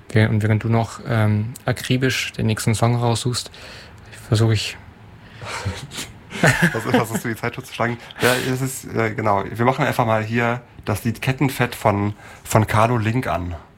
Und während du noch akribisch den nächsten Song raussuchst, versuche ich... Versuchst du die Zeit totzuschlagen? Ja, es ist, genau. Wir machen einfach mal hier das Lied Kettenfett von Carlo Link an.